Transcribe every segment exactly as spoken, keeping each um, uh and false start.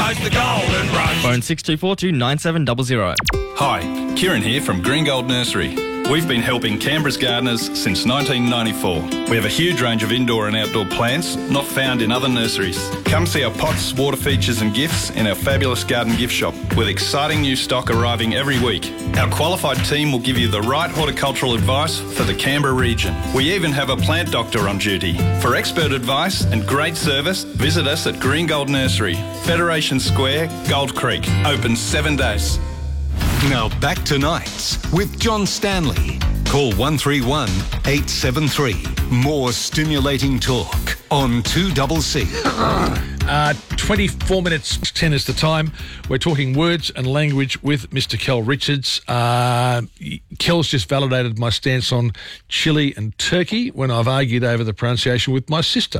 rise the golden rush. Phone six two four two nine seven zero zero. Hi, Kieran here from Green Gold Nursery. We've been helping Canberra's gardeners since nineteen ninety-four. We have a huge range of indoor and outdoor plants not found in other nurseries. Come see our pots, water features and gifts in our fabulous garden gift shop with exciting new stock arriving every week. Our qualified team will give you the right horticultural advice for the Canberra region. We even have a plant doctor on duty. For expert advice and great service, visit us at Green Gold Nursery, Federation Square, Gold Creek. Open seven days. Now back to Nights with John Stanley. Call one three one eight seven three. More stimulating talk on two C C. Uh, twenty-four minutes ten is the time. We're talking words and language with Mister Kel Richards. Uh, Kel's just validated my stance on chili and turkey when I've argued over the pronunciation with my sister,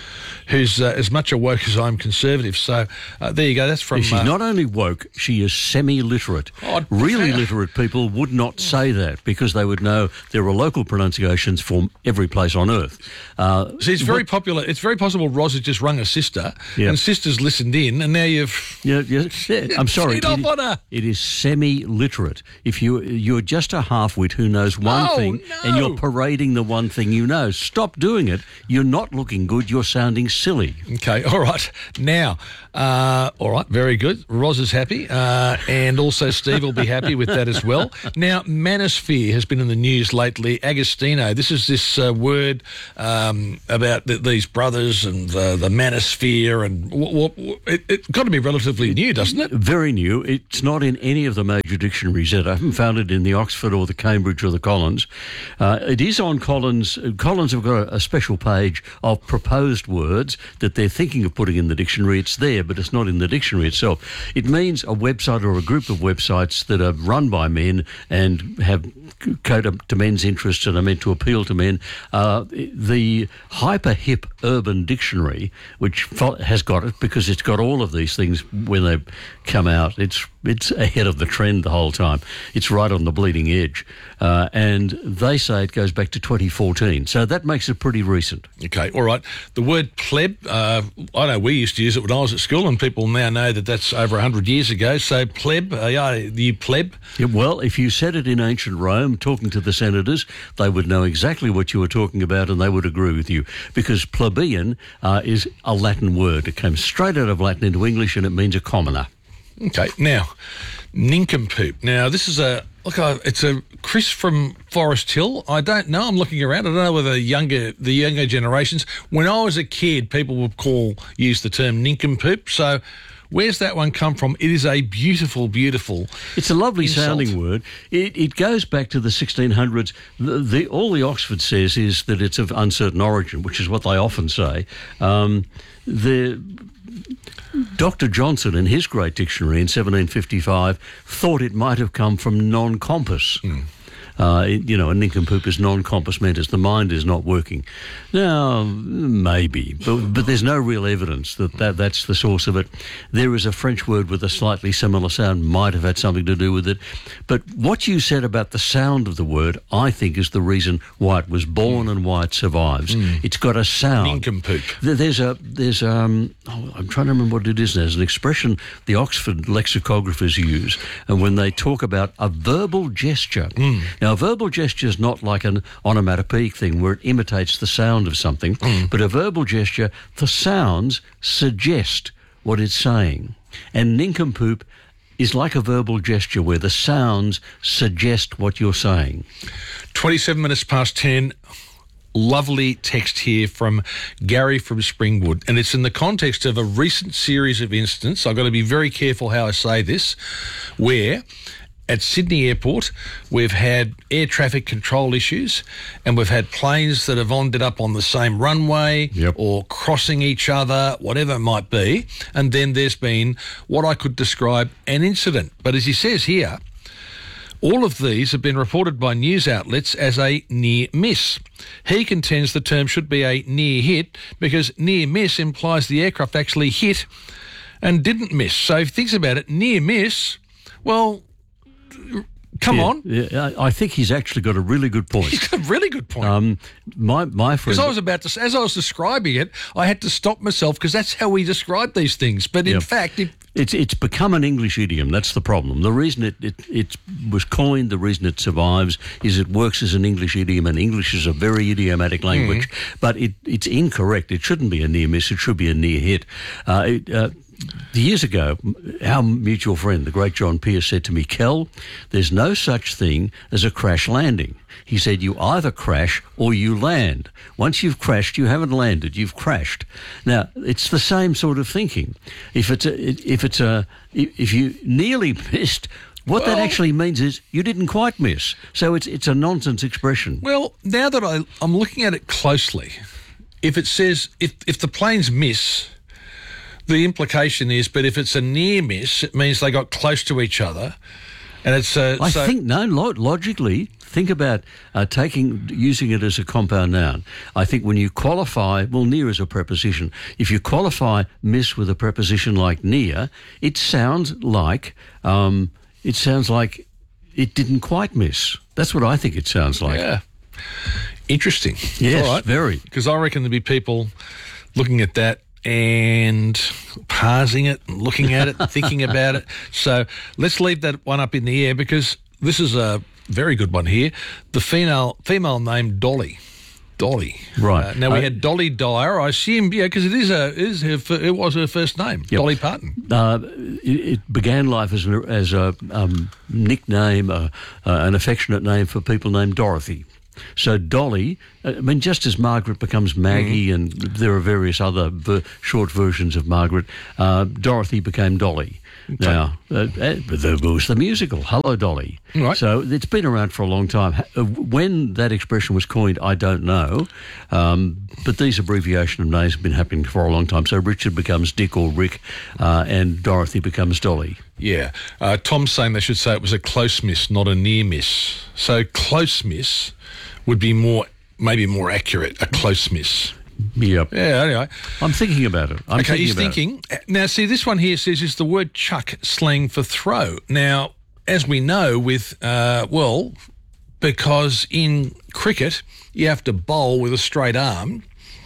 who's uh, as much a woke as I'm conservative. So uh, there you go. That's from... She's uh, not only woke, she is semi-literate. Oh, really okay. literate people would not say that because they would know there are local pronunciations for every place on earth. Uh, See, it's very what, popular. It's very possible Roz has just rung her sister, Yeah. and sister's listened in, and now you've... Yeah, yeah, yeah, I'm sorry. Cheat off it, on her. it is semi-literate. If you, you're just a half-wit who knows one Oh, thing no. and you're parading the one thing you know, stop doing it. You're not looking good. You're sounding silly. Okay, all right. Now, uh, all right, very good. Roz is happy, uh, and also Steve will be happy with that as well. Now, manosphere has been in the news lately. Agostino, this is this uh, word um, about th- these brothers and uh, the manosphere, and w- w- it, it's got to be relatively new, doesn't it? Very new. It's not in any of the major dictionaries yet. I haven't found it in the Oxford or the Cambridge or the Collins. Uh, it is on Collins. Collins have got a, a special page of proposed words that they're thinking of putting in the dictionary. It's there, but it's not in the dictionary itself. It means a website or a group of websites that are run by men and have cater to men's interests and are meant to appeal to men. Uh, the Hyper Hip Urban Dictionary, which fo- has got it because it's got all of these things when they come out. It's it's ahead of the trend the whole time. It's right on the bleeding edge. Uh, and they say it goes back to twenty fourteen. So that makes it pretty recent. Okay, all right. The word pleb, uh, I know we used to use it when I was at school, and people now know that that's over one hundred years ago. So pleb, uh, yeah, you pleb. Yeah, well, if you said it in ancient Rome, talking to the senators, they would know exactly what you were talking about and they would agree with you, because plebeian uh, is a Latin word. It came straight out of Latin into English and it means a commoner. Okay, now, nincompoop. Now, this is a, look, uh, it's a Chris from Forest Hill. I don't know, I'm looking around. I don't know whether younger, the younger generations, when I was a kid, people would call, use the term nincompoop. So where's that one come from? It is a beautiful, beautiful It's a lovely insult. sounding word. It, it goes back to the sixteen hundreds. The, the, all the Oxford says is that it's of uncertain origin, which is what they often say. Um, the... Doctor Johnson, in his great dictionary in seventeen fifty-five, thought it might have come from non-compass. Mm. Uh, you know, a nincompoop is non-compass mentis. The mind is not working. Now, maybe, but, but there's no real evidence that, that that's the source of it. There is a French word with a slightly similar sound, might have had something to do with it. But what you said about the sound of the word, I think, is the reason why it was born mm. and why it survives. Mm. It's got a sound. Nincompoop. There's a, there's um, oh, I'm trying to remember what it is. There's an expression the Oxford lexicographers use, and when they talk about a verbal gesture. Mm. Now, a verbal gesture is not like an onomatopoeic thing where it imitates the sound of something, mm. but a verbal gesture, the sounds suggest what it's saying. And nincompoop is like a verbal gesture where the sounds suggest what you're saying. twenty-seven minutes past ten. Lovely text here from Gary from Springwood, and it's in the context of a recent series of incidents. I've got to be very careful how I say this, where at Sydney Airport we've had air traffic control issues and we've had planes that have ended up on the same runway yep. or crossing each other, whatever it might be, and then there's been what I could describe an incident. But as he says here, all of these have been reported by news outlets as a near miss. He contends the term should be a near hit because near miss implies the aircraft actually hit and didn't miss. So if he thinks about it, near miss, well, Come Yeah, on. yeah, I I think he's actually got a really good point. He's got a really good point. Um, my my friend. Because I was about to, as I was describing it, I had to stop myself because that's how we describe these things. But in Yep. fact, it, It's it's become an English idiom. That's the problem. The reason it, it, it was coined, the reason it survives, is it works as an English idiom, and English is a very idiomatic language. But it, it's incorrect. It shouldn't be a near miss. It should be a near hit. Uh, it, uh, Years ago, our mutual friend, the great John Pierce, said to me, Kel, there's no such thing as a crash landing. He said, you either crash or you land. Once you've crashed, you haven't landed, you've crashed. Now, it's the same sort of thinking. If it's a, if it's a, if you nearly missed, what that Well- actually means is you didn't quite miss. So it's it's a nonsense expression. well, now that I, I'm looking at it closely, if it says, if, if the planes miss, the implication is, but if it's a near miss, it means they got close to each other. And it's uh, I so, think no. Lo- logically, think about uh, taking using it as a compound noun. I think when you qualify, well, near is a preposition. If you qualify miss with a preposition like near, it sounds like um, it sounds like it didn't quite miss. That's what I think it sounds like. yeah. Interesting. Yes, All right. very. Because I reckon there'd be people looking at that and parsing it, and looking at it, and thinking about it. So let's leave that one up in the air because this is a very good one here. The female female name Dolly. Dolly. Right. Uh, now we Uh, had Dolly Dyer. I assume, yeah, because it is a it is her, fir- it was her first name, Yep. Dolly Parton. Uh, it, it began life as, an, as a um, nickname, uh, uh, an affectionate name for people named Dorothy. So Dolly, I mean, just as Margaret becomes Maggie, and there are various other ver- short versions of Margaret, uh, Dorothy became Dolly. Now, uh, uh, there was the musical, Hello, Dolly. Right. So it's been around for a long time. Ha- uh, When that expression was coined, I don't know, um, but these abbreviation of names have been happening for a long time. So Richard becomes Dick or Rick, uh, and Dorothy becomes Dolly. Yeah. Uh, Tom's saying they should say it was a close miss, not a near miss. So close miss would be more, maybe more accurate, a close miss. Yep. Yeah, anyway. I'm thinking about it. I'm okay, thinking he's about it. thinking. Now, see, this one here says is the word chuck slang for throw. Now, as we know with, uh, well, because in cricket, you have to bowl with a straight arm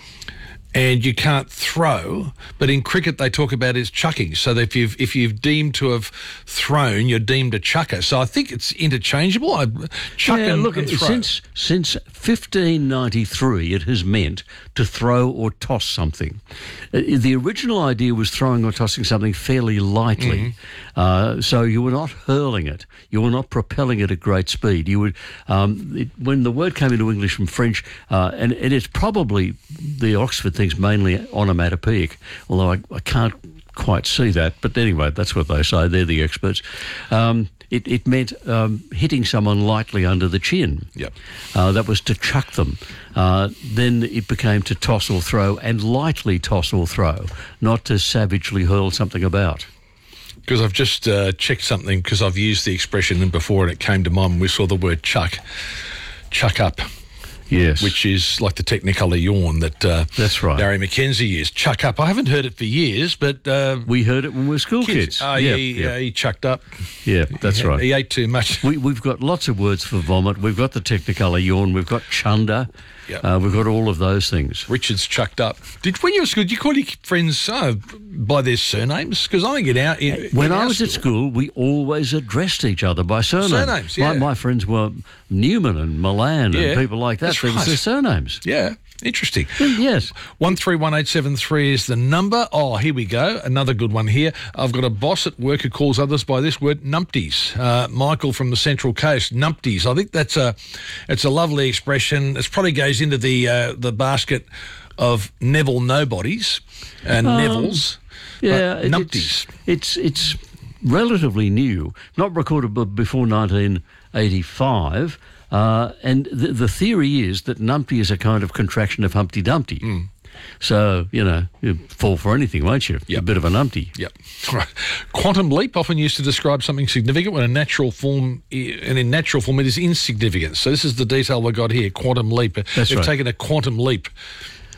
and you can't throw, but in cricket they talk about is chucking. So that if you've if you've deemed to have thrown, you're deemed a chucker. So I think it's interchangeable. I, chuck Yeah, and, look, and throw. since since fifteen ninety-three, it has meant to throw or toss something. Uh, The original idea was throwing or tossing something fairly lightly, uh, so you were not hurling it, you were not propelling it at great speed. You would, um, it, when the word came into English from French, uh, and, and it's probably the Oxford thing's mainly onomatopoeic, although I, I can't quite see that. But anyway, that's what they say. They're the experts. Um, It, it meant um, hitting someone lightly under the chin. Yep. Uh, that was to chuck them. Uh, then it became to toss or throw, and lightly toss or throw, not to savagely hurl something about. Because I've just uh, checked something because I've used the expression before and it came to mind when we saw the word chuck. Chuck up. Yes. Which is like the Technicolor yawn that uh, That's right. Barry McKenzie used. Chuck up. I haven't heard it for years, but uh, we heard it when we were school kids. Oh, yeah, yeah, he, yeah. Uh, he chucked up. Yeah, that's he, right. He ate too much. We, we've got lots of words for vomit. We've got the Technicolor yawn. We've got chunder. Yep. Uh, we've got all of those things. Richard's chucked up. Did when you were at school, did you call your friends uh, by their surnames? Because I think in our in, When in I our was at school, we always addressed each other by surname. Surnames, yeah. My, my friends were Newman and Milan Yeah, and people like that. that's They was right. their surnames. Yeah, interesting. Yes. One three one eight seven three is the number. Oh, here we go. Another good one here. I've got a boss at work who calls others by this word, numpties. Uh, Michael from the Central Coast, numpties. I think that's a, it's a lovely expression. It probably goes into the uh, the basket of Neville nobodies and Um, Nevilles. Yeah, but it- numpties. It's, it's it's relatively new, not recorded b- before nineteen eighty-five. Uh, and the, the theory is that numpty is a kind of contraction of Humpty Dumpty. Mm. So, you know, you fall for anything, won't you? Yep. A bit of a numpty. Yep. Right. Quantum leap, often used to describe something significant when a natural form, and in natural form it is insignificant. So this is the detail we got here, quantum leap. That's They've right. taken a quantum leap.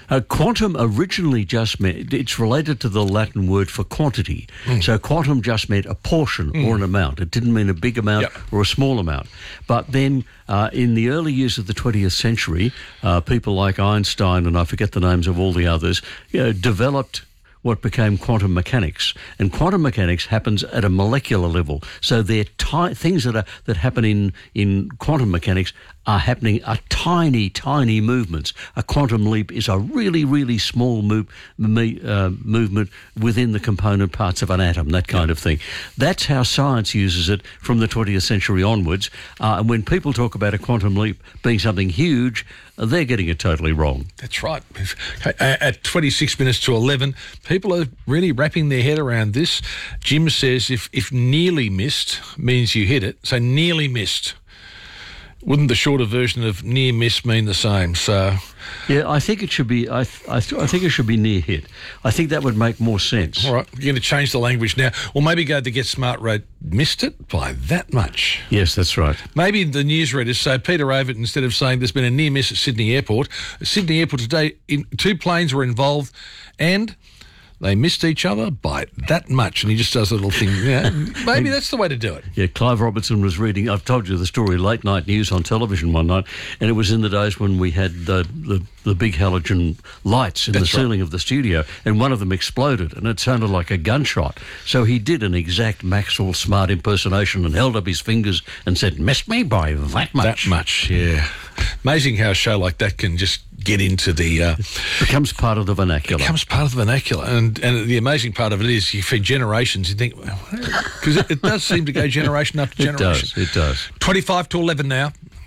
Uh, quantum originally just meant, it's related to the Latin word for quantity. Mm. So quantum just meant a portion mm. or an amount. It didn't mean a big amount yep. or a small amount. But then uh, in the early years of the twentieth century, uh, people like Einstein, and I forget the names of all the others, you know, developed what became quantum mechanics. And quantum mechanics happens at a molecular level. So they're ti- things that are that happen in, in quantum mechanics are happening are tiny, tiny movements. A quantum leap is a really, really small move, me, uh, movement within the component parts of an atom, that kind of thing. That's how science uses it from the twentieth century onwards. Uh, and when people talk about a quantum leap being something huge, they're getting it totally wrong. That's right. At twenty-six minutes to eleven, people are really wrapping their head around this. Jim says if, if nearly missed means you hit it, so nearly missed. Wouldn't the shorter version of near miss mean the same? So, yeah, I think it should be. I th- I, th- I think it should be near hit. I think that would make more sense. All right, you're going to change the language now, or maybe go to Get Smart wrote missed it by that much. Yes, that's right. Maybe the newsreaders say Peter Ovett, instead of saying there's been a near miss at Sydney Airport, Sydney Airport today, in, two planes were involved, and they missed each other by that much, and he just does a little thing. Yeah, maybe that's the way to do it. Yeah, Clive Robertson was reading, I've told you the story, late night news on television one night, and it was in the days when we had the the, the big halogen lights in that's the ceiling right. of the studio, and one of them exploded, and it sounded like a gunshot. So he did an exact Maxwell Smart impersonation and held up his fingers and said, missed me by that much. That much, yeah. Amazing how a show like that can just get into the... Uh, becomes part of the vernacular. Becomes part of the vernacular. And and the amazing part of it is, you, for generations, you think... Because it, it does seem to go generation after generation. It does, it does. twenty-five to eleven now.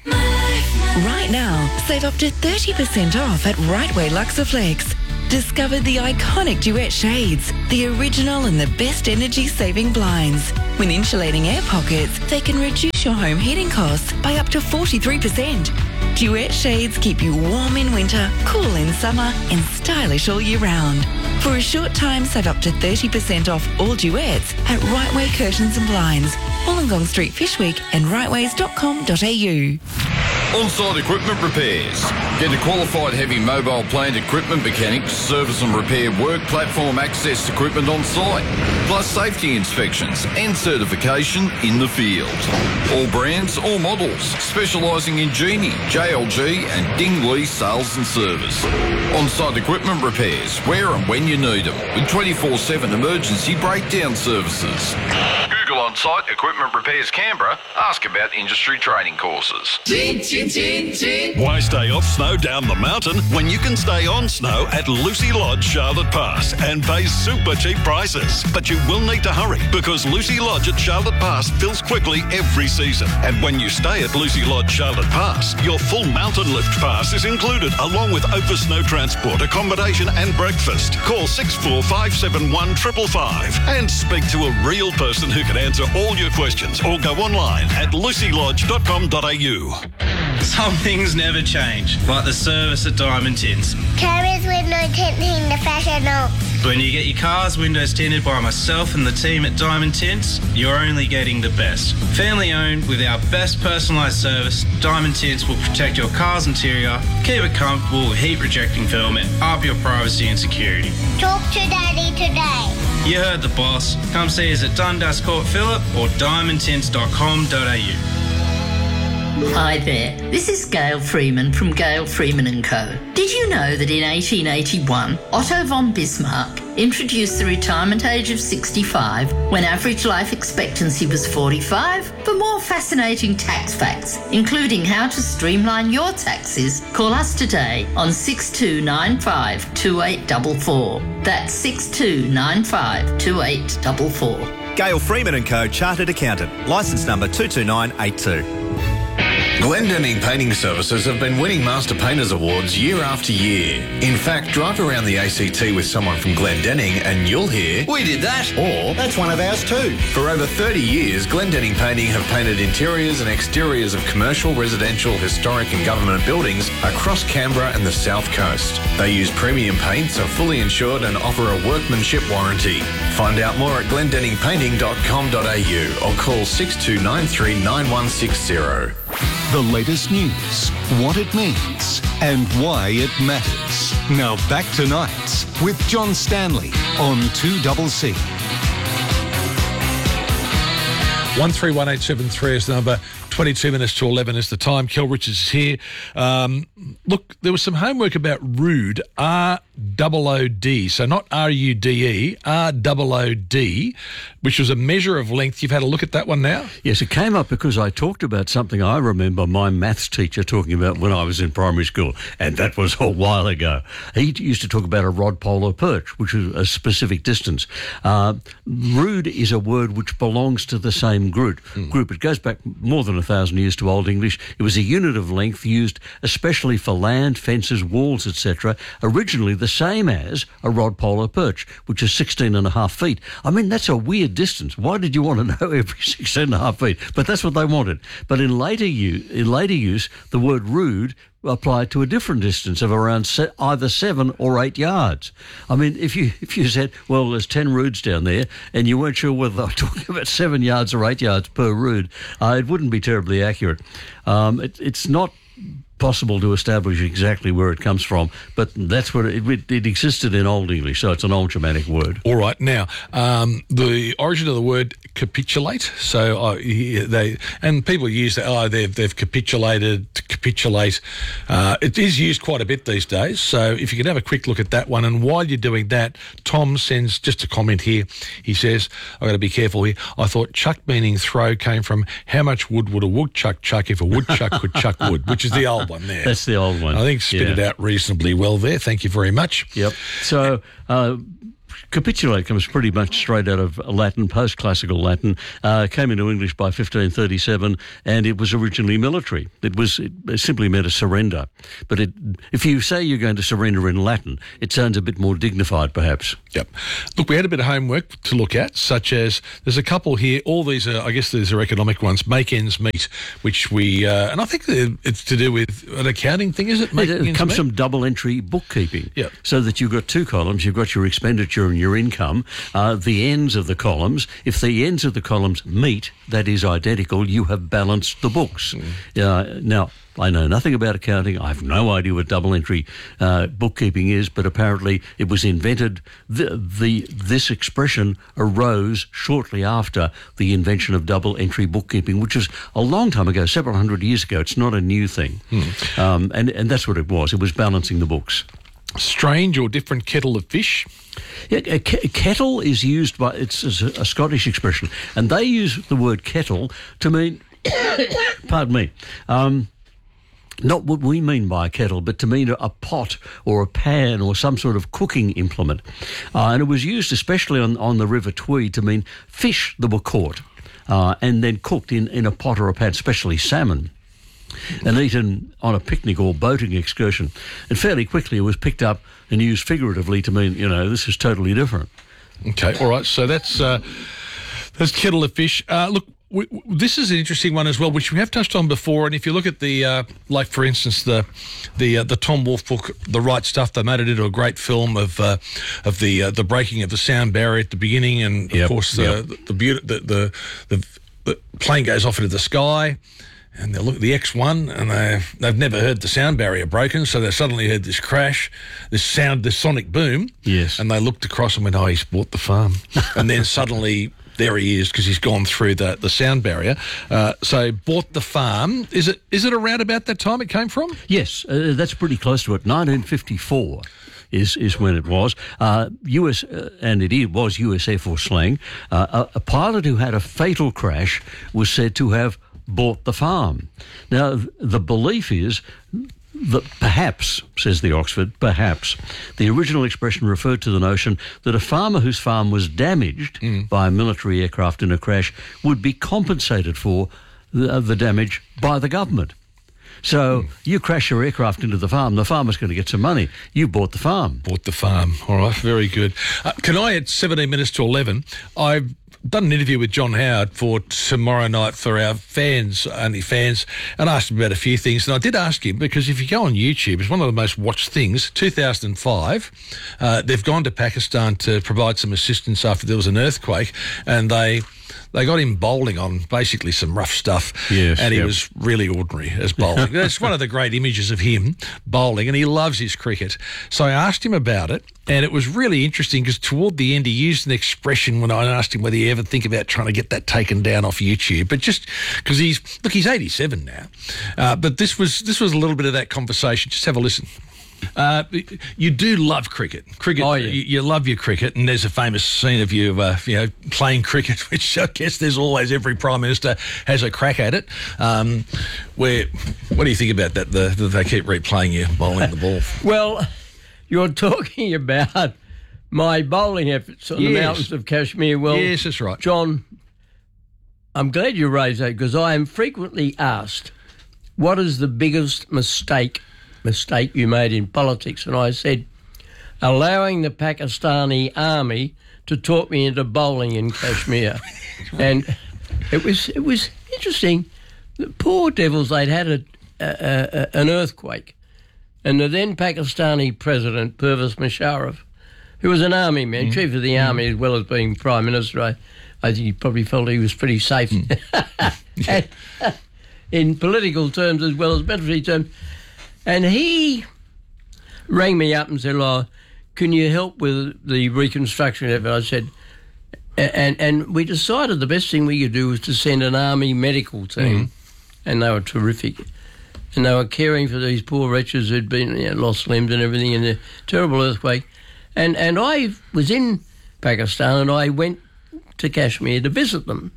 Right now, save up to thirty percent off at Right Way Luxaflex. Discover the iconic Duet shades, the original and the best energy-saving blinds. With insulating air pockets, they can reduce your home heating costs by up to forty-three percent. Duet shades keep you warm in winter, cool in summer, and stylish all year round. For a short time, save up to thirty percent off all Duets at Right Way Curtains and Blinds, Wollongong Street, Fishwick, and rightways dot com dot a u. On-site equipment repairs. Get a qualified heavy mobile plant equipment mechanic to service and repair work platform access equipment on site, plus safety inspections and certification in the field. All brands, all models, specialising in Genie, J L G and Dingley sales and service. On-site equipment repairs, where and when you need them, with twenty-four seven emergency breakdown services. Google On-Site Equipment Repairs Canberra. Ask about industry training courses. Why stay off snow down the mountain when you can stay on snow at Lucy Lodge, Charlotte Pass, and pay super cheap prices? But you will need to hurry, because Lucy Lodge at Charlotte Pass fills quickly every season. And when you stay at Lucy Lodge, Charlotte Pass, your full mountain lift pass is included, along with over snow transport, accommodation and breakfast. Call six four five seven one five five five and speak to a real person who can answer all your questions, or go online at lucy lodge dot com dot a u. Some things never change, like the service at Diamond Tints. Carriers window tinting the professional. When you get your car's windows tinted by myself and the team at Diamond Tints, you're only getting the best. Family owned, with our best personalised service, Diamond Tints will protect your car's interior, keep it comfortable with heat rejecting film, and up your privacy and security. Talk to Daddy today. You heard the boss. Come see us at Dundas Court Phillip or diamond tints dot com dot a u. Hi there, this is Gail Freeman from Gail Freeman and Co. Did you know that in eighteen eighty-one, Otto von Bismarck introduced the retirement age of sixty-five when average life expectancy was forty-five? For more fascinating tax facts, including how to streamline your taxes, call us today on six two nine five two eight four four. That's six two nine five two eight four four. Gail Freeman and Co. Chartered Accountant, licence number two two nine eight two. Glendenning Painting Services have been winning Master Painters Awards year after year. In fact, drive around the A C T with someone from Glendenning and you'll hear, "We did that," or "That's one of ours too." For over thirty years, Glendenning Painting have painted interiors and exteriors of commercial, residential, historic and government buildings across Canberra and the South Coast. They use premium paints, are fully insured and offer a workmanship warranty. Find out more at glendenning painting dot com dot a u or call six two nine three nine one six zero. the latest news, what it means, and why it matters. Now back to Nights with John Stanley on two C C. one three one eight seven three is the number. twenty-two minutes to eleven is the time. Kel Richards is here. Um, look, there was some homework about rude, R O O D. So not R U D E, R O O D, which was a measure of length. You've had a look at that one now? Yes, it came up because I talked about something I remember my maths teacher talking about when I was in primary school, and that was a while ago. He used to talk about a rod, pole or perch, which was a specific distance. Uh, rude is a word which belongs to the same group. Mm. group. It goes back more than a thousand years to Old English. It was a unit of length used especially for land, fences, walls, et cetera. Originally the same as a rod, pole or perch, which is sixteen and a half feet. I mean, that's a weird distance. Why did you want to know every sixteen and a half feet? But that's what they wanted. But in later use, in later use, the word rude applied to a different distance of around se- either seven or eight yards. I mean, if you if you said, well, there's ten roods down there, and you weren't sure whether they were talking about seven yards or eight yards per rood, uh, it wouldn't be terribly accurate. Um, it, it's not possible to establish exactly where it comes from, but that's what it, it, it existed in Old English, so it's an Old Germanic word. All right. Now, um, the origin of the word capitulate, so uh, they, and people use that, oh, they've, they've capitulated, to capitulate. Uh, it is used quite a bit these days, so if you could have a quick look at that one, and while you're doing that, Tom sends just a comment here. He says, I've got to be careful here, I thought chuck meaning throw came from how much wood would a woodchuck chuck if a woodchuck could chuck wood, which is the old one there. That's the old one. I think spit yeah. it out reasonably well there. Thank you very much. Yep. So uh, capitulate comes pretty much straight out of Latin, post-classical Latin, uh, came into English by fifteen thirty-seven, and it was originally military. It was it simply meant a surrender. But it, if you say you're going to surrender in Latin, it sounds a bit more dignified, perhaps. Yep. Look, we had a bit of homework to look at, such as there's a couple here. All these are, I guess, these are economic ones. Make ends meet, which we, uh, and I think it's to do with an accounting thing, is it? Make it ends comes meet? from double entry bookkeeping. Yep. So that you've got two columns. You've got your expenditure and your income. Uh, the ends of the columns. If the ends of the columns meet, that is identical, you have balanced the books. Mm. Uh, now, I know nothing about accounting. I have no idea what double entry uh, bookkeeping is, but apparently it was invented. The, the this expression arose shortly after the invention of double entry bookkeeping, which was a long time ago, several hundred years ago. It's not a new thing, hmm. um, and and that's what it was. It was balancing the books. Strange or different kettle of fish. Yeah, a, ke- a kettle is used by it's, it's a, a Scottish expression, and they use the word kettle to mean. pardon me. Um, Not what we mean by a kettle, but to mean a pot or a pan or some sort of cooking implement. Uh, and it was used especially on, on the River Tweed to mean fish that were caught uh, and then cooked in, in a pot or a pan, especially salmon, and eaten on a picnic or boating excursion. And fairly quickly it was picked up and used figuratively to mean, you know, this is totally different. Okay, all right. So that's, uh, that's kettle of fish. Uh, look, We, this is an interesting one as well, which we have touched on before. And if you look at the, uh, like for instance, the the uh, the Tom Wolfe book, The Right Stuff, they made it into a great film of uh, of the uh, the breaking of the sound barrier at the beginning, and of yep, course the yep. the, the, beauty, the, the the the plane goes off into the sky. And they look at the X one, and they they've never heard the sound barrier broken, so they suddenly heard this crash, this sound, this sonic boom. Yes. And they looked across and went, "Oh, he's bought the farm." And then suddenly, there he is, because he's gone through the, the sound barrier. Uh, so, bought the farm. Is it is it around about that time it came from? Yes, uh, that's pretty close to it. nineteen fifty-four is is when it was. Uh, U S uh, and it was U S Air Force slang. Uh, a, a pilot who had a fatal crash was said to have bought the farm. Now, the belief is that perhaps, says the Oxford, perhaps, the original expression referred to the notion that a farmer whose farm was damaged mm. by a military aircraft in a crash would be compensated for the, the damage by the government. So mm. you crash your aircraft into the farm, the farmer's going to get some money. You bought the farm. Bought the farm. All right, very good. Uh, can I, at seventeen minutes to eleven, I've done an interview with John Howard for tomorrow night for our fans, only fans, and asked him about a few things. And I did ask him, because if you go on YouTube, it's one of the most watched things. two thousand five, uh, they've gone to Pakistan to provide some assistance after there was an earthquake, and they they got him bowling on basically some rough stuff, Yes, and he yep. was really ordinary as bowling. That's one of the great images of him bowling, and he loves his cricket. So I asked him about it, and it was really interesting because toward the end he used an expression when I asked him whether he ever think about trying to get that taken down off YouTube, but just because he's look, he's eighty-seven now, uh, but this was this was a little bit of that conversation. Just have a listen. Uh, you do love cricket. Cricket. Oh, yeah. you, you love your cricket, and there's a famous scene of you, uh, you know, playing cricket, which I guess there's always every prime minister has a crack at it. Um, where, what do you think about that? The, the they keep replaying you bowling the ball. Well, you're talking about my bowling efforts on Yes. the mountains of Kashmir. Well, Yes, that's right. John, I'm glad you raised that because I am frequently asked, what is the biggest mistake mistake you made in politics? And I said, allowing the Pakistani army to talk me into bowling in Kashmir. And it was it was interesting. The poor devils, they'd had a, a, a, an earthquake. And the then Pakistani president, Pervez Musharraf, who was an army man, mm. chief of the army as well as being prime minister, I, I think he probably felt he was pretty safe mm. and, uh, in political terms as well as military terms. And he rang me up and said, oh, can you help with the reconstruction effort? I said, and and we decided the best thing we could do was to send an army medical team, mm. and they were terrific. And they were caring for these poor wretches who'd been you know, lost limbs and everything in the terrible earthquake. And and I was in Pakistan and I went to Kashmir to visit them.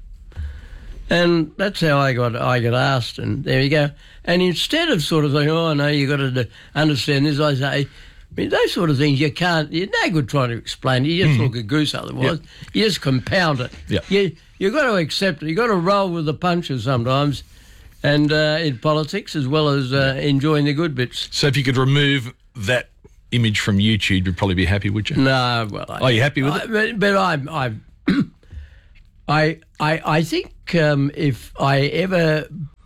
And that's how I got I got asked, and there you go. And instead of sort of saying, oh, no, you've got to understand this, I say, I mean, those sort of things you can't, you're no good trying to explain it. You just mm. look a goose otherwise. Yep. You just compound it. Yep. You, you've got to accept it. You've got to roll with the punches sometimes, and uh, in politics as well as uh, enjoying the good bits. So if you could remove that image from YouTube, you'd probably be happy, would you? No, well... I, Are you happy with I, it? But, but I'm... I'm I, I I think um, if I ever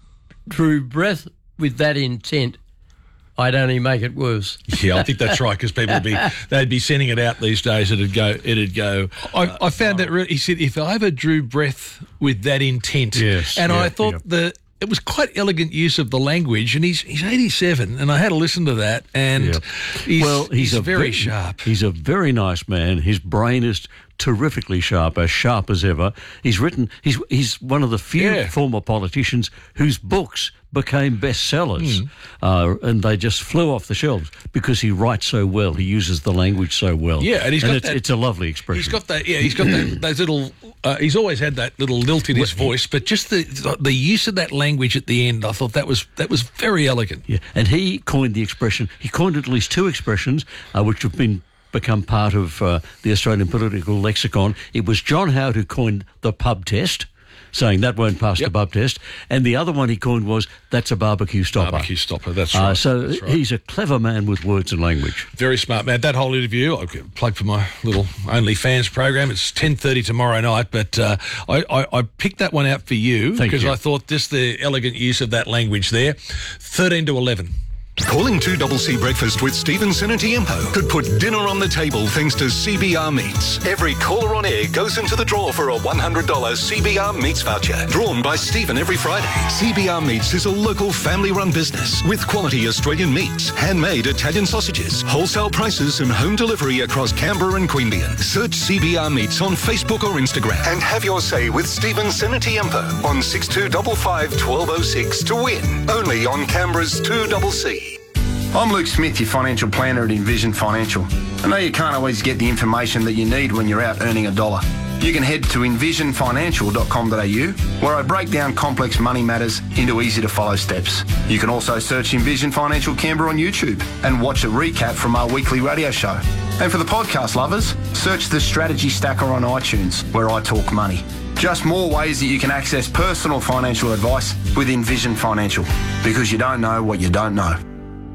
drew breath with that intent, I'd only make it worse. Yeah, I think that's right, because people would be they'd be sending it out these days. It'd go. It'd go. I, uh, I found that re- he said if I ever drew breath with that intent, yes, and yeah, I thought yeah. the. It was quite elegant use of the language, and he's he's eighty-seven, and I had to listen to that, and yeah. he's, well, he's, he's a very very sharp. He's a very nice man. His brain is terrifically sharp, as sharp as ever. He's written. He's he's one of the few Yeah. former politicians whose books became bestsellers, Mm. uh, and they just flew off the shelves because he writes so well. He uses the language so well. Yeah, and he's got it's, that- it's a lovely expression. He's got that. Yeah, he's got that. Those little. Uh, he's always had that little lilt in his voice, but just the the use of that language at the end, I thought that was that was very elegant. Yeah, and he coined the expression. He coined at least two expressions, uh, which have been become part of uh, the Australian political lexicon. It was John Howard who coined the pub test, saying that won't pass Yep. the pub test, and the other one he coined was that's a barbecue stopper. Barbecue stopper. That's Uh, right. so that's right. he's a clever man with words and language. Very smart man. That whole interview, I'll get plug for my little OnlyFans program. It's ten thirty tomorrow night, but uh, I, I, I picked that one out for you Thank because you. I thought just the elegant use of that language there. thirteen to eleven. Calling two C C Breakfast with Stephen Sinatiempo could put dinner on the table thanks to C B R Meats. Every caller on air goes into the draw for a one hundred dollars C B R Meats voucher, drawn by Stephen every Friday. C B R Meats is a local family-run business with quality Australian meats, handmade Italian sausages, wholesale prices and home delivery across Canberra and Queanbeyan. Search C B R Meats on Facebook or Instagram and have your say with Stephen Sinatiempo on six two five five, one two zero six to win. Only on Canberra's two C C. I'm Luke Smith, your financial planner at Envision Financial. I know you can't always get the information that you need when you're out earning a dollar. You can head to envision financial dot com dot a u, where I break down complex money matters into easy-to-follow steps. You can also search Envision Financial Canberra on YouTube and watch a recap from our weekly radio show. And for the podcast lovers, search the Strategy Stacker on iTunes, where I talk money. Just more ways that you can access personal financial advice with Envision Financial, because you don't know what you don't know.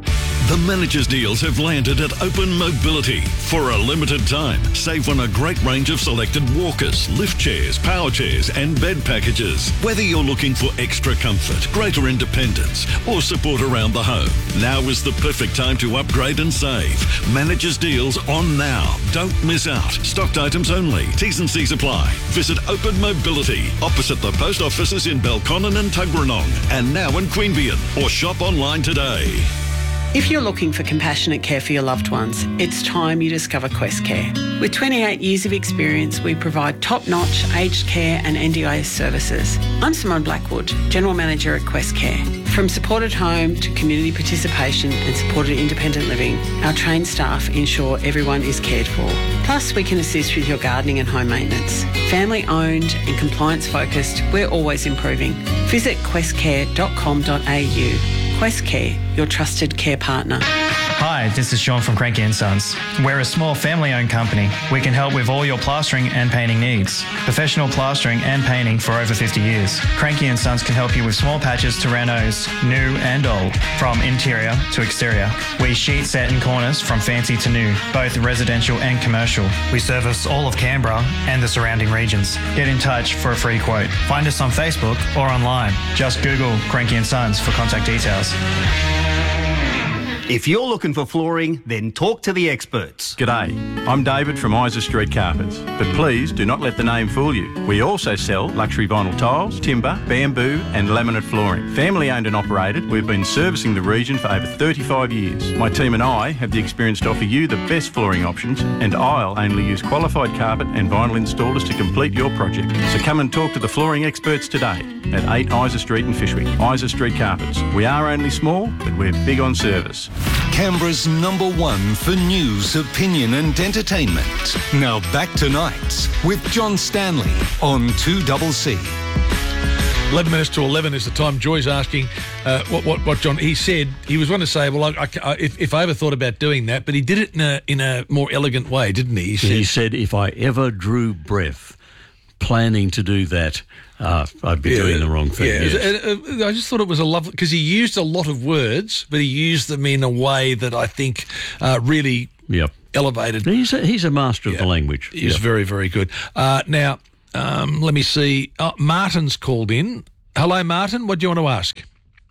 The managers' deals have landed at Open Mobility. For a limited time, save on a great range of selected walkers, lift chairs, power chairs and bed packages. Whether you're looking for extra comfort, greater independence or support around the home, now is the perfect time to upgrade and save. Managers' deals on now. Don't miss out. Stocked items only. T's and C's apply. Visit Open Mobility opposite the post offices in Belconnen and Tuggeranong and now in Queanbeyan, or shop online today. If you're looking for compassionate care for your loved ones, it's time you discover Quest Care. With twenty-eight years of experience, we provide top-notch aged care and N D I S services. I'm Simone Blackwood, General Manager at Quest Care. From supported home to community participation and supported independent living, our trained staff ensure everyone is cared for. Plus, we can assist with your gardening and home maintenance. Family owned and compliance focused, we're always improving. Visit quest care dot com dot a u. Quest Care, your trusted care partner. Hi, this is Sean from Cranky and Sons. We're a small family-owned company. We can help with all your plastering and painting needs. Professional plastering and painting for over fifty years. Cranky and Sons can help you with small patches to renos, new and old, from interior to exterior. We sheet set in corners from fancy to new, both residential and commercial. We service all of Canberra and the surrounding regions. Get in touch for a free quote. Find us on Facebook or online. Just Google Cranky and Sons for contact details. If you're looking for flooring, then talk to the experts. G'day, I'm David from Isa Street Carpets, but please do not let the name fool you. We also sell luxury vinyl tiles, timber, bamboo and laminate flooring. Family owned and operated, we've been servicing the region for over thirty-five years. My team and I have the experience to offer you the best flooring options, and I'll only use qualified carpet and vinyl installers to complete your project. So come and talk to the flooring experts today at eight Isa Street in Fyshwick. Isa Street Carpets. We are only small, but we're big on service. Canberra's number one for news, opinion and entertainment. Now back to Nights with John Stanley on two C C. eleven minutes to eleven is the time. Joy's asking uh, what, what, what John, he said, he was going to say, well, I, I, if, if I ever thought about doing that, but he did it in a, in a more elegant way, didn't he? He said, he said if I ever drew breath planning to do that, uh, I'd be yeah, doing the wrong thing. Yeah, yes. I just thought it was a lovely, because he used a lot of words, but he used them in a way that I think uh, really yep. elevated. He's a, he's a master of yeah, the language. He's yep. very, very good. Uh, now, um, let me see. Oh, Martin's called in. Hello, Martin. What do you want to ask?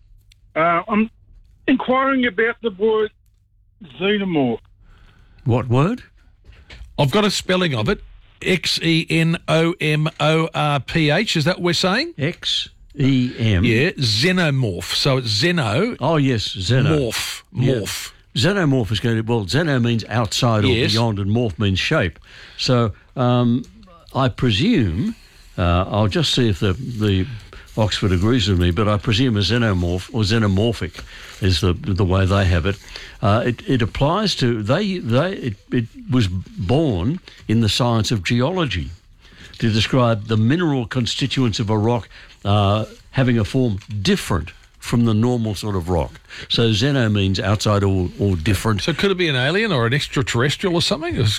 Uh, I'm inquiring about the word xenomorph. What word? I've got a spelling of it. X E N O M O R P H. Is that what we're saying? X E M. Yeah, xenomorph. So it's xeno. Oh, yes, xeno. Morph. Morph. Yeah. Xenomorph is going to, well, xeno means outside or yes. beyond, and morph means shape. So um, I presume, uh, I'll just see if the, the Oxford agrees with me, but I presume a xenomorph or xenomorphic is the the way they have it. Uh, it, it applies to, they, they it, it was born in the science of geology to describe the mineral constituents of a rock uh, having a form different from the normal sort of rock. So xeno means outside or, or different. So could it be an alien or an extraterrestrial or something? No,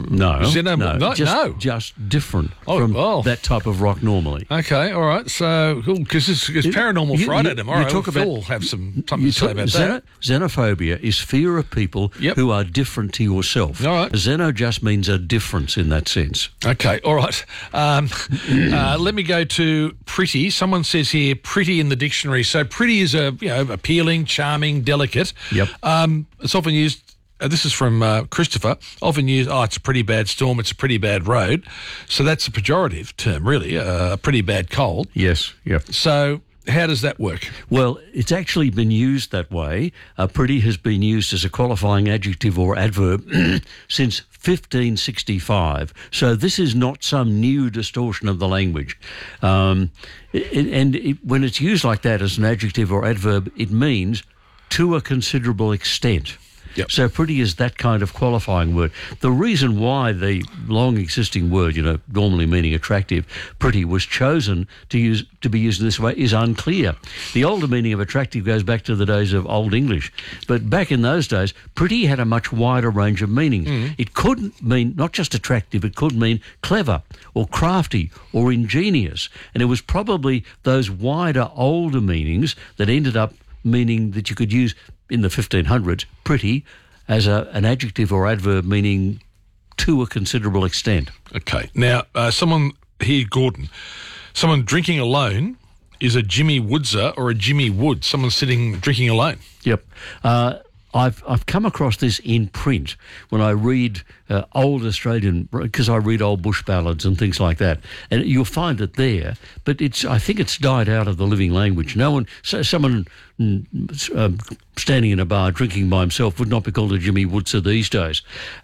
xeno, no, no, just, no. just different oh, from oh. that type of rock normally. Okay, all right. So, because it's, it's Paranormal you, Friday you, tomorrow, you talk Phil about, will have some something you to say talk, about xeno, that. Xenophobia is fear of people yep. who are different to yourself. All right. Xeno just means a difference in that sense. Okay, all right. Um, uh, let me go to pretty. Someone says here, pretty in the dictionary. So pretty is a you know appealing, charming, delicate. Yep. Um, it's often used. Uh, this is from uh, Christopher. Often used. Oh, it's a pretty bad storm. It's a pretty bad road. So that's a pejorative term, really. Uh, a pretty bad cold. Yes. Yep. So how does that work? Well, it's actually been used that way. Uh, pretty has been used as a qualifying adjective or adverb since fifteen sixty-five. So this is not some new distortion of the language. Um, it, and it, when it's used like that as an adjective or adverb, it means to a considerable extent. Yep. So pretty is that kind of qualifying word. The reason why the long existing word, you know, normally meaning attractive, pretty, was chosen to use to be used in this way is unclear. The older meaning of attractive goes back to the days of Old English. But back in those days, pretty had a much wider range of meanings. Mm. It could mean not just attractive, it could mean clever or crafty or ingenious. And it was probably those wider, older meanings that ended up meaning that you could use in the fifteen hundreds, pretty as a, an adjective or adverb meaning to a considerable extent. Okay. Now, uh, someone here, Gordon, someone drinking alone is a Jimmy Woodser or a Jimmy Wood, someone sitting drinking alone. Yep. Uh, I've I've come across this in print when I read uh, old Australian, because I read old bush ballads and things like that, and you'll find it there. But it's I think it's died out of the living language. No one, so someone mm, um, standing in a bar drinking by himself would not be called a Jimmy Woodser these days.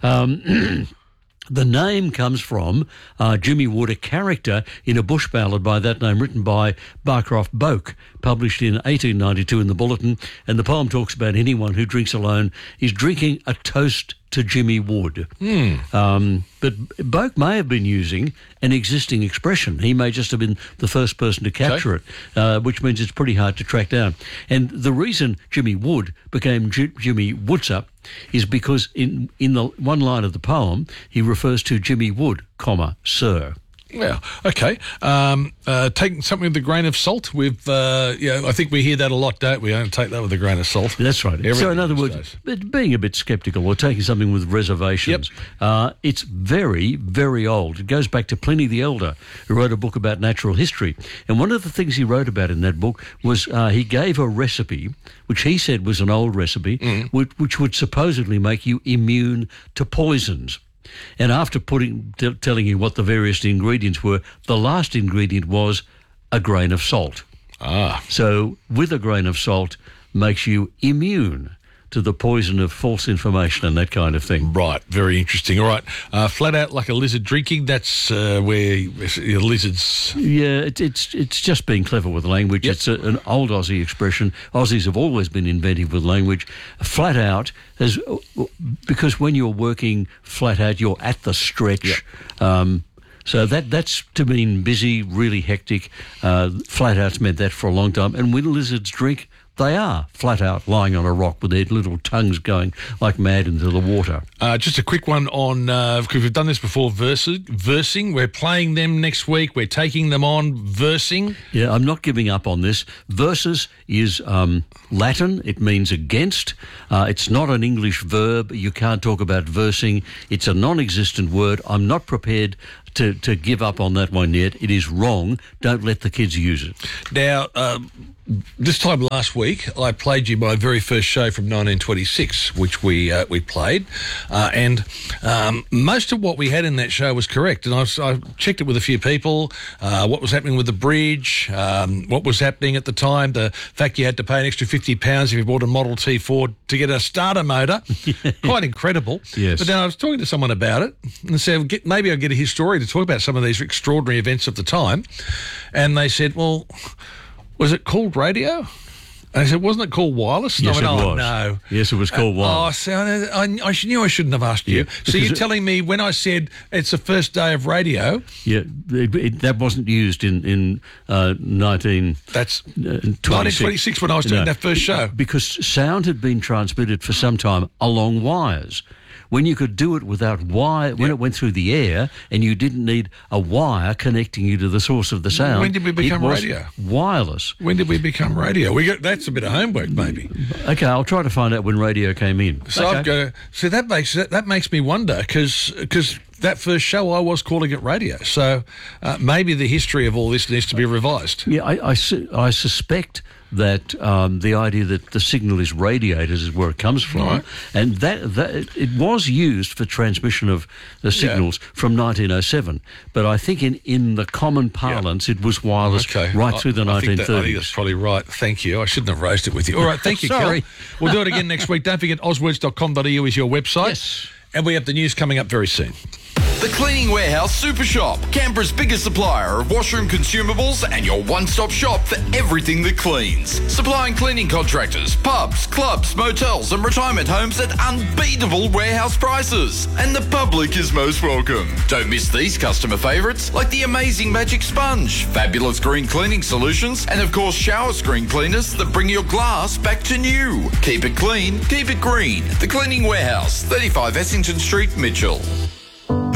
Um, The name comes from uh, Jimmy Wood, a character in a bush ballad by that name written by Barcroft Boak, published in eighteen ninety-two in the Bulletin, and the poem talks about anyone who drinks alone is drinking a toast to Jimmy Wood. Mm. Um, but Boak may have been using an existing expression. He may just have been the first person to capture Okay. it, uh, which means it's pretty hard to track down. And the reason Jimmy Wood became J- Jimmy Woodsup is because in, in the one line of the poem, he refers to Jimmy Wood, comma, sir. Yeah, okay. Um, uh, taking something with a grain of salt. We've, uh, yeah, I think we hear that a lot, don't we? I don't take that with a grain of salt. That's right. Everything So, in other these words, days. but being a bit sceptical or taking something with reservations, uh, it's very, very old. It goes back to Pliny the Elder, who wrote a book about natural history. And one of the things he wrote about in that book was uh, he gave a recipe, which he said was an old recipe, Mm. which, which would supposedly make you immune to poisons. And after putting, t- telling you what the various ingredients were, the last ingredient was a grain of salt. Ah. So with a grain of salt makes you immune to the poison of false information and that kind of thing. Right, very interesting. All right, uh, flat out like a lizard drinking, that's uh, where uh, lizards... Yeah, it, it's it's just being clever with language. Yep. It's a, an old Aussie expression. Aussies have always been inventive with language. Flat out, has, because when you're working flat out, you're at the stretch. Yep. Um, so that that's to mean busy, really hectic. Uh, flat out's meant that for a long time. And when lizards drink, they are flat out lying on a rock with their little tongues going like mad into the water. Uh, just a quick one on, uh, because we've done this before, verse, versing. We're playing them next week. We're taking them on versing. Yeah, I'm not giving up on this. Versus is um, Latin. It means against. Uh, it's not an English verb. You can't talk about versing. It's a non-existent word. I'm not prepared to, to give up on that one yet. It is wrong. Don't let the kids use it. Now, um, this time last week, I played you my very first show from nineteen twenty-six, which we uh, we played, uh, and um, most of what we had in that show was correct. And I, was, I checked it with a few people, uh, what was happening with the bridge, um, what was happening at the time, the fact you had to pay an extra fifty pounds if you bought a Model T Ford to get a starter motor. Quite incredible. Yes. But then I was talking to someone about it and said, get, maybe I'll get a historian to talk about some of these extraordinary events of the time. And they said, well... was it called radio? And I said, wasn't it called wireless? Yes, and I went, it oh, was. no. Yes, it was called uh, wireless. Oh, so I, I, I knew I shouldn't have asked you. Yeah, so you're because it- telling me when I said it's the first day of radio, Yeah, it, it, that wasn't used in in uh, nineteen. That's nineteen nineteen twenty-six when I was doing that first show. Because sound had been transmitted for some time along wires. When you could do it without wire, when it went through the air, and you didn't need a wire connecting you to the source of the sound. When did we become it was radio? Wireless. When did we become radio? We got that's a bit of homework, maybe. Okay, I'll try to find out when radio came in. So okay. I've got to, so that makes that, that makes me wonder because that first show I was calling it radio. So uh, maybe the history of all this needs to be revised. Yeah, I, I, su- I suspect that um, the idea that the signal is radiated is where it comes from, Right. and that, that it was used for transmission of the signals from nineteen oh seven. But I think in, in the common parlance, it was wireless Okay. right I- through the I think nineteen that- I think thirties. that's probably right. Thank you. I shouldn't have raised it with you. All right, thank you, Sorry. Kel. We'll do it again next week. Don't forget oswords dot com dot a u is your website. Yes. And we have the news coming up very soon. The Cleaning Warehouse Super Shop, Canberra's biggest supplier of washroom consumables and your one-stop shop for everything that cleans. Supplying cleaning contractors, pubs, clubs, motels and retirement homes at unbeatable warehouse prices. And the public is most welcome. Don't miss these customer favourites like the amazing Magic Sponge, fabulous green cleaning solutions and of course shower screen cleaners that bring your glass back to new. Keep it clean, keep it green. The Cleaning Warehouse, thirty-five Essington Street, Mitchell. The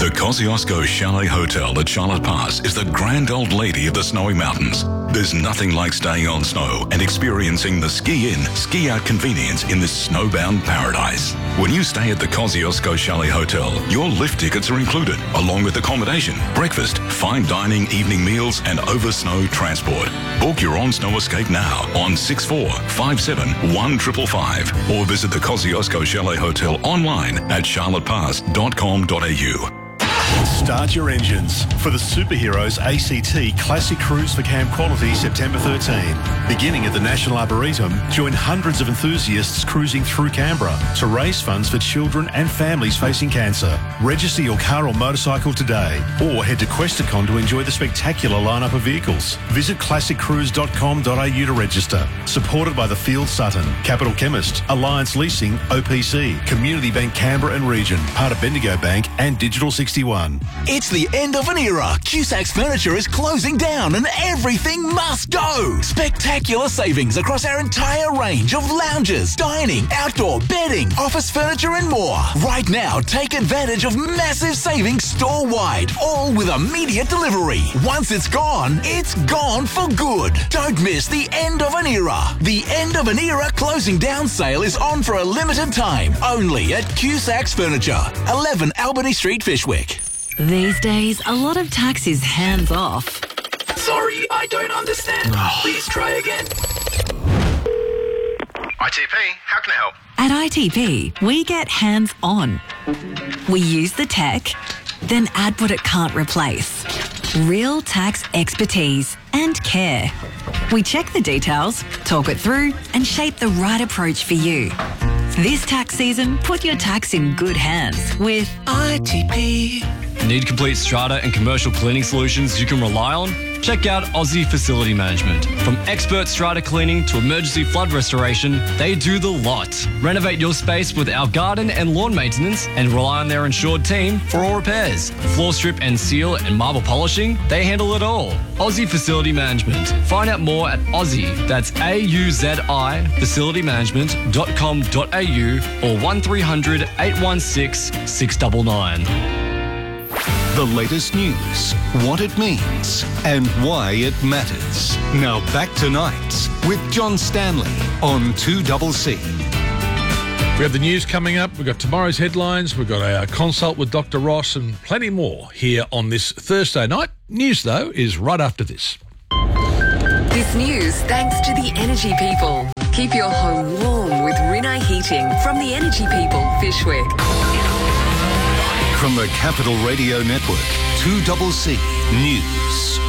The Kosciuszko Chalet Hotel at Charlotte Pass is the grand old lady of the snowy mountains. There's nothing like staying on snow and experiencing the ski-in, ski-out convenience in this snowbound paradise. When you stay at the Kosciuszko Chalet Hotel, your lift tickets are included, along with accommodation, breakfast, fine dining, evening meals and over-snow transport. Book your on-snow escape now on six four five seven one five five five or visit the Kosciuszko Chalet Hotel online at charlotte pass dot com dot a u. Start your engines for the Superheroes A C T Classic Cruise for Camp Quality September thirteenth. Beginning at the National Arboretum, join hundreds of enthusiasts cruising through Canberra to raise funds for children and families facing cancer. Register your car or motorcycle today or head to Questacon to enjoy the spectacular lineup of vehicles. Visit classic cruise dot com dot a u to register. Supported by the Field Sutton, Capital Chemist, Alliance Leasing, O P C, Community Bank Canberra and Region, part of Bendigo Bank and Digital sixty-one. It's the end of an era. Cusacks Furniture is closing down and everything must go. Spectacular savings across our entire range of lounges, dining, outdoor, bedding, office furniture and more. Right now, take advantage of massive savings store-wide, all with immediate delivery. Once it's gone, it's gone for good. Don't miss the end of an era. The end of an era closing down sale is on for a limited time, only at Cusacks Furniture, eleven Albany Street, Fishwick. These days, a lot of tax is hands-off. Sorry, I don't understand. Please try again. I T P, how can I help? At I T P, we get hands-on. We use the tech, then add what it can't replace. Real tax expertise and care. We check the details, talk it through, and shape the right approach for you. This tax season, put your tax in good hands with I T P. Need complete strata and commercial cleaning solutions you can rely on? Check out Aussie Facility Management. From expert strata cleaning to emergency flood restoration, they do the lot. Renovate your space with our garden and lawn maintenance and rely on their insured team for all repairs. Floor strip and seal and marble polishing, they handle it all. Aussie Facility Management. Find out more at Aussie, that's A U Z I, facility management dot com dot a u or one three hundred eight one six six nine nine. The latest news, what it means, and why it matters. Now back to Nights with John Stanley on two C C. We have the news coming up. We've got tomorrow's headlines. We've got our consult with Doctor Ross and plenty more here on this Thursday night. News, though, is right after this. This news thanks to the Energy People. Keep your home warm with Rinnai Heating from the Energy People, Fishwick. From the Capital Radio Network, two C C News.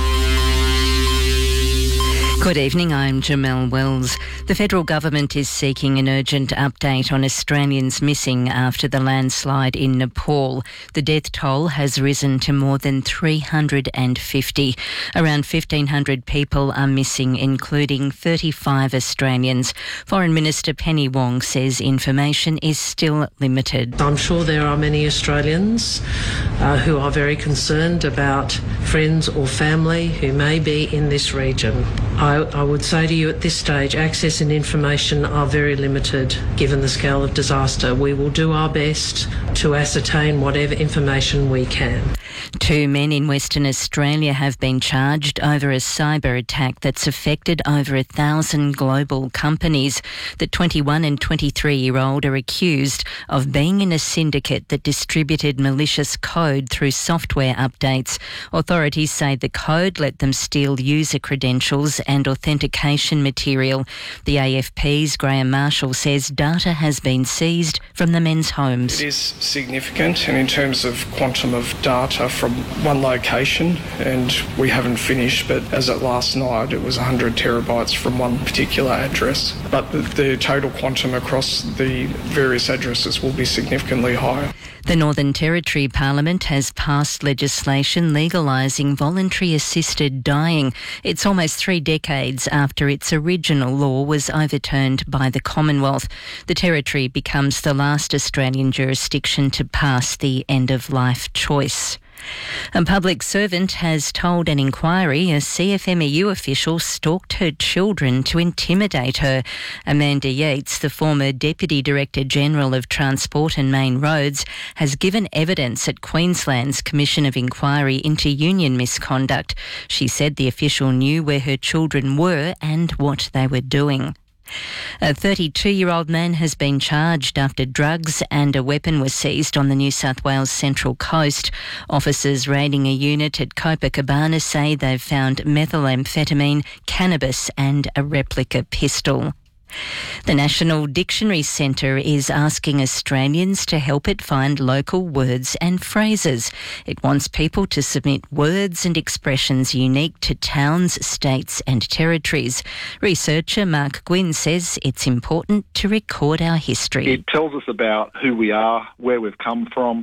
Good evening, I'm Jamelle Wells. The federal government is seeking an urgent update on Australians missing after the landslide in Nepal. The death toll has risen to more than three hundred fifty. Around fifteen hundred people are missing, including thirty-five Australians. Foreign Minister Penny Wong says information is still limited. I'm sure there are many Australians uh, who are very concerned about friends or family who may be in this region. I, I would say to you at this stage, access and information are very limited given the scale of disaster. We will do our best to ascertain whatever information we can. Two men in Western Australia have been charged over a cyber attack that's affected over a thousand global companies. The twenty-one and twenty-three-year-old are accused of being in a syndicate that distributed malicious code through software updates. Authorities say the code let them steal user credentials and authentication material. The A F P's Graham Marshall says data has been seized from the men's homes. It is significant, and in terms of quantum of data from one location, and we haven't finished, but as at last night it was one hundred terabytes from one particular address. But the, the total quantum across the various addresses will be significantly higher. The Northern Territory Parliament has passed legislation legalising voluntary assisted dying. It's almost three decades after its original law was overturned by the Commonwealth. The Territory becomes the last Australian jurisdiction to pass the end-of-life choice. A public servant has told an inquiry a C F M E U official stalked her children to intimidate her. Amanda Yates, the former Deputy Director General of Transport and Main Roads, has given evidence at Queensland's Commission of Inquiry into Union Misconduct. She said the official knew where her children were and what they were doing. A thirty-two-year-old man has been charged after drugs and a weapon were seized on the New South Wales Central Coast. Officers raiding a unit at Copacabana say they've found methamphetamine, cannabis and a replica pistol. The National Dictionary Centre is asking Australians to help it find local words and phrases. It wants people to submit words and expressions unique to towns, states and territories. Researcher Mark Gwynn says it's important to record our history. It tells us about who we are, where we've come from,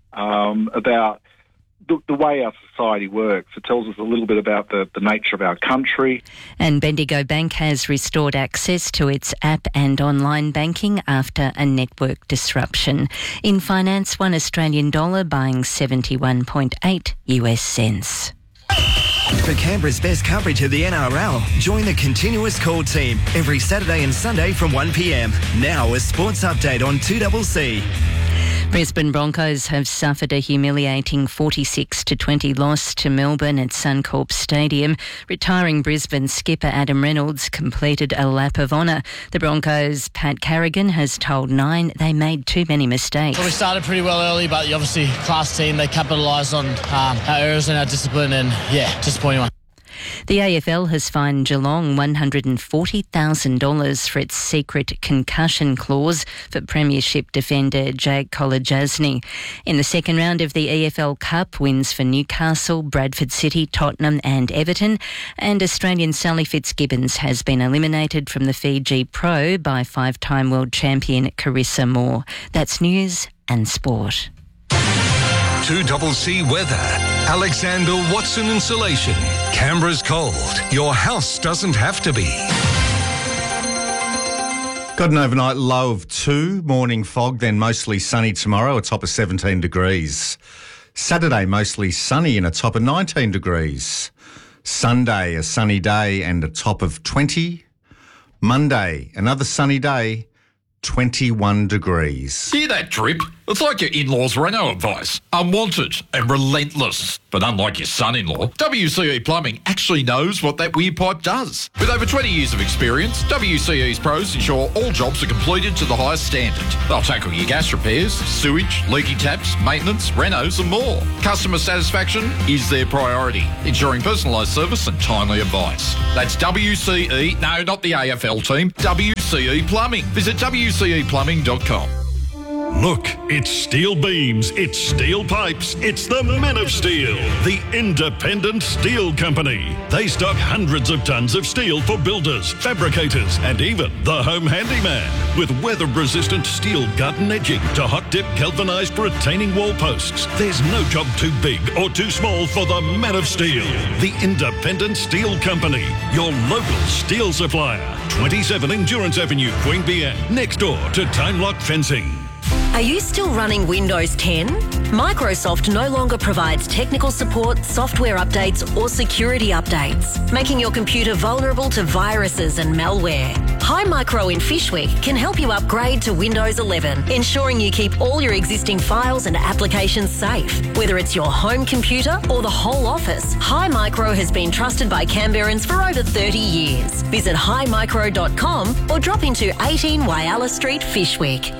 um, about the, the way our society works. It tells us a little bit about the, the nature of our country. And Bendigo Bank has restored access to its app and online banking after a network disruption. In finance, one Australian dollar buying seventy-one point eight U S cents. For Canberra's best coverage of the N R L, join the Continuous Call team every Saturday and Sunday from one p m. Now a sports update on two C C. Brisbane Broncos have suffered a humiliating forty-six to twenty loss to Melbourne at Suncorp Stadium. Retiring Brisbane skipper Adam Reynolds completed a lap of honour. The Broncos' Pat Carrigan has told Nine they made too many mistakes. Well, we started pretty well early, but obviously class team, they capitalised on um, our errors and our discipline, and yeah, disappointing one. The A F L has fined Geelong one hundred forty thousand dollars for its secret concussion clause for Premiership defender Jake Kolodjasny. In the second round of the A F L Cup, wins for Newcastle, Bradford City, Tottenham and Everton, and Australian Sally Fitzgibbons has been eliminated from the Fiji Pro by five-time world champion Carissa Moore. That's news and sport. two C C weather. Alexander Watson Insulation. Canberra's cold. Your house doesn't have to be. Got an overnight low of two, morning fog, then mostly sunny tomorrow, a top of seventeen degrees. Saturday, mostly sunny and a top of nineteen degrees. Sunday, a sunny day and a top of twenty. Monday, another sunny day, twenty-one degrees. Hear that drip? It's like your in-laws' Renault advice. Unwanted and relentless. But unlike your son-in-law, W C E Plumbing actually knows what that weird pipe does. With over twenty years of experience, W C E's pros ensure all jobs are completed to the highest standard. They'll tackle your gas repairs, sewage, leaky taps, maintenance, renos and more. Customer satisfaction is their priority, ensuring personalised service and timely advice. That's W C E, no, not the A F L team, W C E Plumbing. Visit W C E plumbing dot com. Look, it's steel beams, it's steel pipes, it's the Men of Steel, the independent steel company. They stock hundreds of tons of steel for builders, fabricators, and even the home handyman. With weather-resistant steel gut and edging to hot-dip galvanised retaining wall posts, there's no job too big or too small for the Men of Steel, the independent steel company, your local steel supplier. twenty-seven Endurance Avenue, Queanbeyan, next door to Time Lock Fencing. Are you still running Windows ten? Microsoft no longer provides technical support, software updates or security updates, making your computer vulnerable to viruses and malware. Hi Micro in Fishwick can help you upgrade to Windows eleven, ensuring you keep all your existing files and applications safe. Whether it's your home computer or the whole office, Hi Micro has been trusted by Canberrans for over thirty years. Visit hi micro dot com or drop into eighteen Whyalla Street, Fishwick.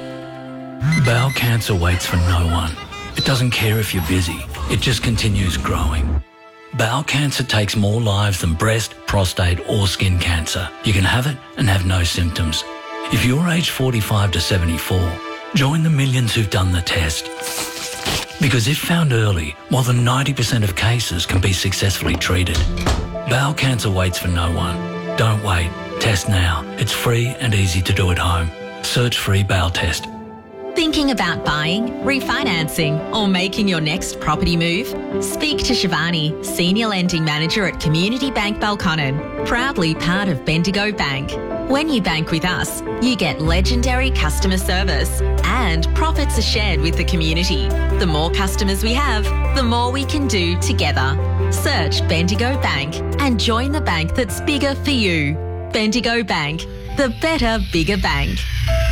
Bowel cancer waits for no one. It doesn't care if you're busy. It just continues growing. Bowel cancer takes more lives than breast, prostate or skin cancer. You can have it and have no symptoms. If you're aged forty-five to seventy-four, join the millions who've done the test. Because if found early, more than ninety percent of cases can be successfully treated. Bowel cancer waits for no one. Don't wait. Test now. It's free and easy to do at home. Search free bowel test. Thinking about buying, refinancing, or making your next property move? Speak to Shivani, Senior Lending Manager at Community Bank Belconnen, proudly part of Bendigo Bank. When you bank with us, you get legendary customer service and profits are shared with the community. The more customers we have, the more we can do together. Search Bendigo Bank and join the bank that's bigger for you. Bendigo Bank, the better, bigger bank.